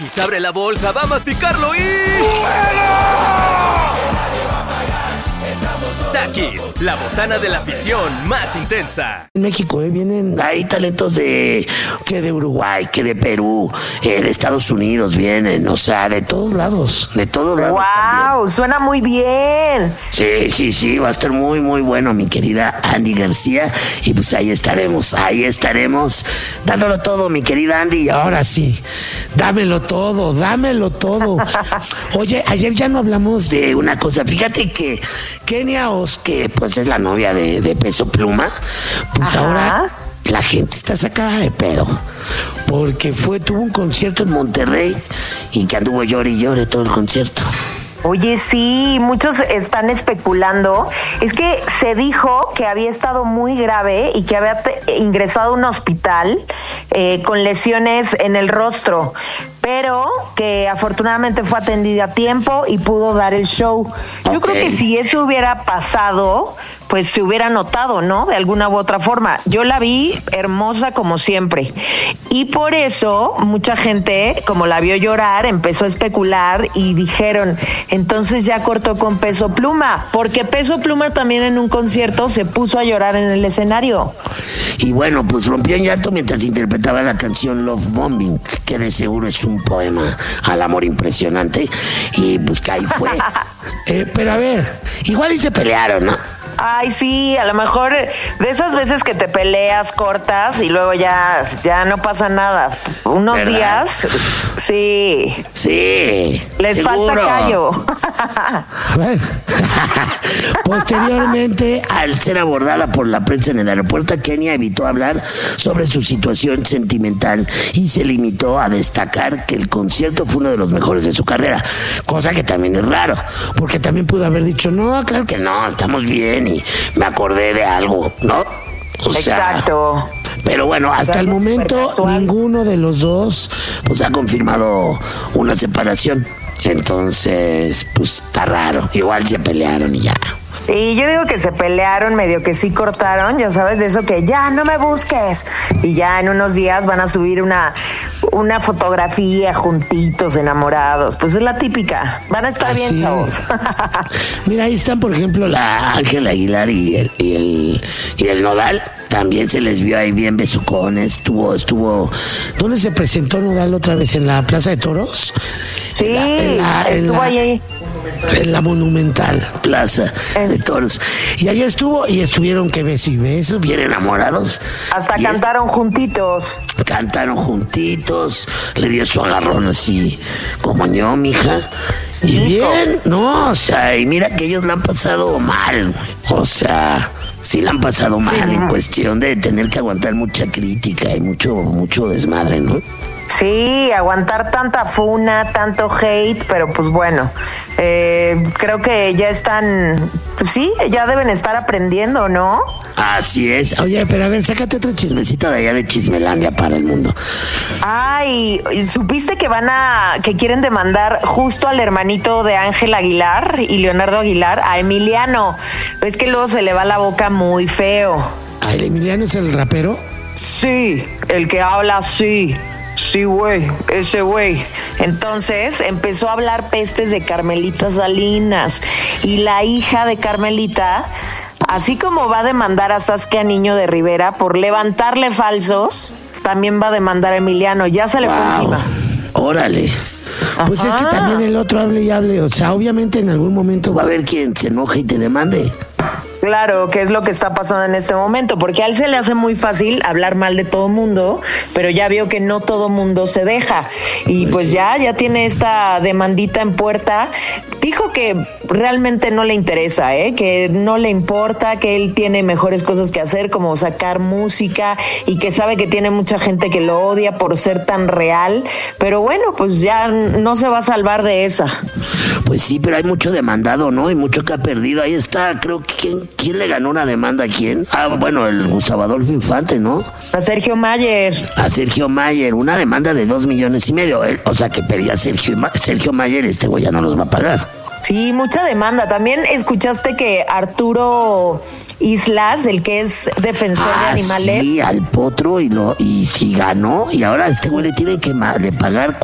Y abre la bolsa, va a masticarlo y... Takis, la botana de la afición más intensa. En México vienen, hay talentos de Uruguay, que de Perú, de Estados Unidos vienen, o sea, de todos lados. ¡Wow! También. Suena muy bien. Sí, va a estar muy, muy bueno, mi querida Andy García. Y pues ahí estaremos, dándolo todo, mi querida Andy. Ahora sí, dámelo todo. Oye, ayer ya no hablamos de una cosa. Fíjate que Kenia Os, que pues es la novia de Peso Pluma, pues Ajá. Ahora la gente está sacada de pedo porque tuvo un concierto en Monterrey y que anduvo llore y llore todo el concierto. Oye, sí, muchos están especulando. Es que se dijo que había estado muy grave y que había ingresado a un hospital con lesiones en el rostro, pero que afortunadamente fue atendida a tiempo y pudo dar el show. Yo creo que si eso hubiera pasado, pues se hubiera notado, ¿no? De alguna u otra forma. Yo la vi hermosa como siempre. Y por eso mucha gente, como la vio llorar, empezó a especular y dijeron, entonces ya cortó con Peso Pluma, porque Peso Pluma también en un concierto se puso a llorar en el escenario. Y bueno, pues rompió en llanto mientras interpretaba la canción Love Bombing, que de seguro es un poema al amor impresionante. Y pues que ahí fue. Pero a ver, igual y se pelearon, ¿no? Ay, sí, a lo mejor de esas veces que te peleas, cortas y luego ya no pasa nada. Unos ¿verdad? Días, sí. Sí. Les seguro. Falta callo. Bueno. Posteriormente, al ser abordada por la prensa en el aeropuerto, Kenia evitó hablar sobre su situación sentimental y se limitó a destacar que el concierto fue uno de los mejores de su carrera, cosa que también es raro, porque también pudo haber dicho, no, claro que no, estamos bien y me acordé de algo, ¿no? O sea, exacto. Pero bueno, hasta el momento ninguno de los dos pues ha confirmado una separación. Entonces, pues está raro. Igual se pelearon y ya. Y yo digo que se pelearon, medio que sí cortaron, ya sabes, de eso que ya no me busques. Y ya en unos días van a subir una fotografía juntitos, enamorados. Pues es la típica. Van a estar bien, chavos. Mira, ahí están, por ejemplo, la Ángela Aguilar y el Nodal. También se les vio ahí bien besucones. Estuvo. ¿Dónde se presentó Nodal otra vez? ¿En la Plaza de Toros? Sí, estuvo ahí. En la monumental Plaza de Toros. Y allá estuvo, y estuvieron que beso y beso, bien enamorados. Hasta cantaron juntitos. Cantaron juntitos, le dio su agarrón así, como yo, mija. Y bien, no, o sea, y mira que ellos la han pasado mal, o sea, sí la han pasado mal en cuestión de tener que aguantar mucha crítica y mucho desmadre, ¿no? Sí, aguantar tanta funa, tanto hate, pero pues bueno, creo que ya están, pues sí, ya deben estar aprendiendo, ¿no? Así es. Oye, pero a ver, sácate otro chismecito de allá de Chismelandia para el mundo. Ay, ¿supiste que quieren demandar justo al hermanito de Ángel Aguilar y Leonardo Aguilar, a Emiliano? Es que luego se le va la boca muy feo. ¿Ah, el Emiliano es el rapero? Sí, el que habla así. Sí, güey, ese güey. Entonces empezó a hablar pestes de Carmelita Salinas y la hija de Carmelita, así como va a demandar a Saskia Niño de Rivera por levantarle falsos, también va a demandar a Emiliano. Ya se le fue encima. Órale. Pues es que también el otro hable y hable. O sea, obviamente en algún momento va a haber quien se enoje y te demande. Claro, que es lo que está pasando en este momento, porque a él se le hace muy fácil hablar mal de todo mundo, pero ya vio que no todo mundo se deja y pues ya tiene esta demandita en puerta. Dijo que realmente no le interesa, que no le importa, que él tiene mejores cosas que hacer, como sacar música, y que sabe que tiene mucha gente que lo odia por ser tan real, pero bueno, pues ya no se va a salvar de esa. Pues sí, pero hay mucho demandado, ¿no? Y mucho que ha perdido. Ahí está, creo que ¿quién le ganó una demanda a quién? Ah, bueno, el Gustavo Adolfo Infante, ¿no? A Sergio Mayer. A Sergio Mayer, una demanda de 2,5 millones. O sea, que pedía Sergio Mayer, este güey ya no los va a pagar. Sí, mucha demanda. También escuchaste que Arturo Islas, el que es defensor de animales. Sí, al potro y ganó, y ahora este güey le tiene que pagar